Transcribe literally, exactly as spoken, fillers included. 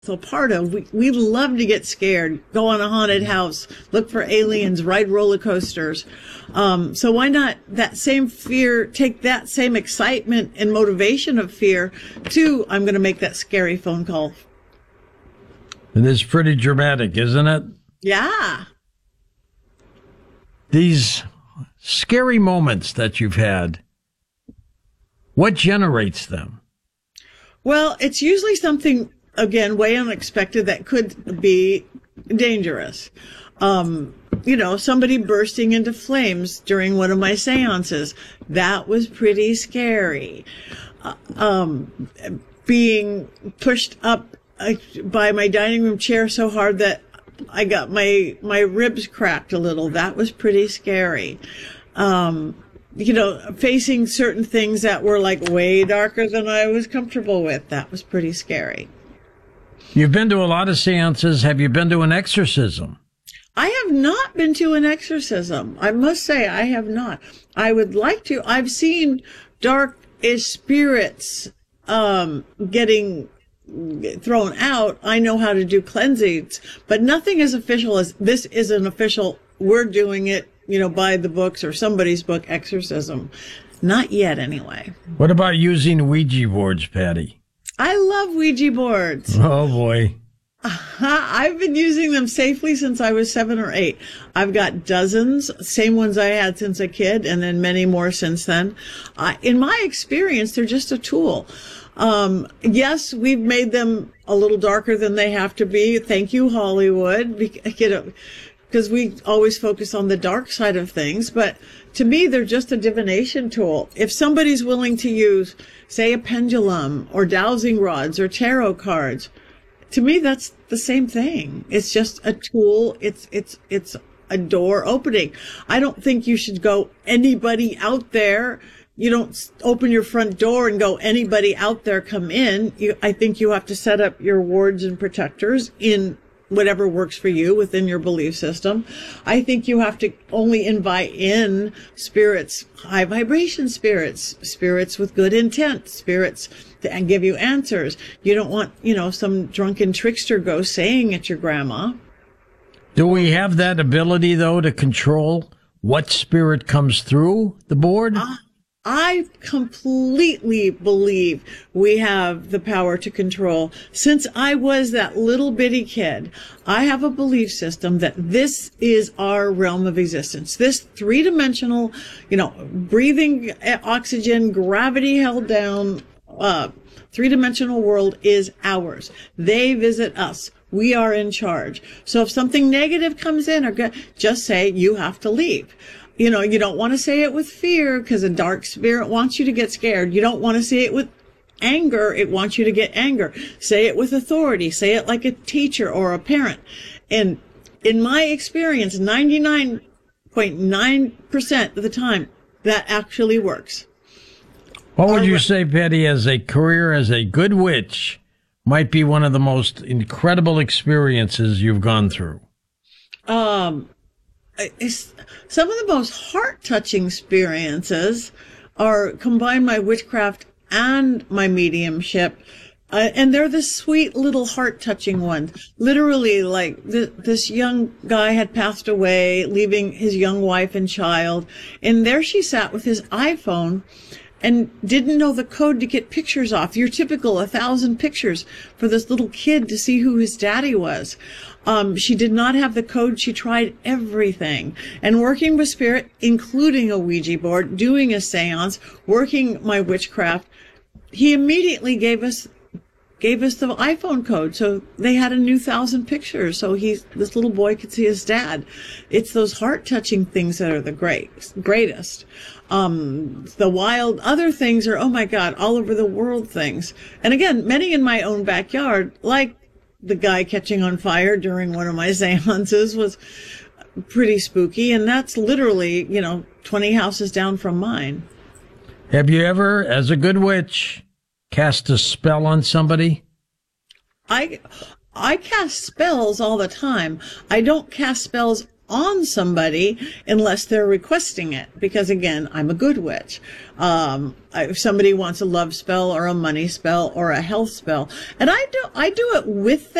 So part of, we, we love to get scared, go on a haunted house, look for aliens, ride roller coasters. Um, so why not that same fear, take that same excitement and motivation of fear to, I'm going to make that scary phone call. It is pretty dramatic, isn't it? Yeah. These scary moments that you've had, what generates them? Well, it's usually something, again, way unexpected that could be dangerous. Um, you know, somebody bursting into flames during one of my seances. That was pretty scary. Uh, um, being pushed up uh, by my dining room chair so hard that I got my, my ribs cracked a little. That was pretty scary. Um, you know, facing certain things that were like way darker than I was comfortable with. That was pretty scary. You've been to a lot of seances. Have you been to an exorcism? I have not been to an exorcism. I must say I have not. I would like to. I've seen dark-ish spirits um, getting thrown out. I know how to do cleansings, but nothing as official as this is an official, we're doing it, you know, by the books or somebody's book, exorcism. Not yet, anyway. What about using Ouija boards, Patty? I love Ouija boards. Oh, boy. I've been using them safely since I was seven or eight. I've got dozens, same ones I had since a kid, and then many more since then. Uh, in my experience, they're just a tool. Um, yes, we've made them a little darker than they have to be. Thank you, Hollywood. Be- you know, because we always focus on the dark side of things. But to me, they're just a divination tool. If somebody's willing to use, say, a pendulum or dowsing rods or tarot cards, to me, that's the same thing. It's just a tool. It's, it's, it's a door opening. I don't think you should go anybody out there. You don't open your front door and go, anybody out there come in. You, I think you have to set up your wards and protectors in whatever works for you within your belief system. I think you have to only invite in spirits, high vibration spirits, spirits with good intent, spirits and give you answers. You don't want, you know, some drunken trickster ghost saying it's your grandma. Do we have that ability, though, to control what spirit comes through the board? Uh, I completely believe we have the power to control. Since I was that little bitty kid, I have a belief system that this is our realm of existence. This three-dimensional, you know, breathing oxygen, gravity held down, uh, three-dimensional world is ours. They visit us. We are in charge. So if something negative comes in, or go, just say, you have to leave. You know, you don't want to say it with fear because a dark spirit wants you to get scared. You don't want to say it with anger. It wants you to get anger. Say it with authority. Say it like a teacher or a parent. And in my experience, ninety-nine point nine percent of the time, that actually works. What would you say, Patty, as a career as a good witch might be one of the most incredible experiences you've gone through? Um, it's, some of the most heart-touching experiences are combine my witchcraft and my mediumship. Uh, and they're the sweet little heart-touching ones. Literally, like, th- this young guy had passed away, leaving his young wife and child. And there she sat with his iPhone and didn't know the code to get pictures off. Your typical a thousand pictures for this little kid to see who his daddy was. Um, she did not have the code. She tried everything. And working with spirit, including a Ouija board, doing a seance, working my witchcraft, he immediately gave us gave us the iPhone code. So they had a new thousand pictures. So he, this little boy could see his dad. It's those heart-touching things that are the great, greatest. Um, the wild other things are, oh my God, all over the world things. And again, many in my own backyard, like the guy catching on fire during one of my seances was pretty spooky. And that's literally, you know, twenty houses down from mine. Have you ever, as a good witch, cast a spell on somebody? I, I cast spells all the time. I don't cast spells on somebody unless they're requesting it. Because again, I'm a good witch. Um, if somebody wants a love spell or a money spell or a health spell, and I do, I do it with them.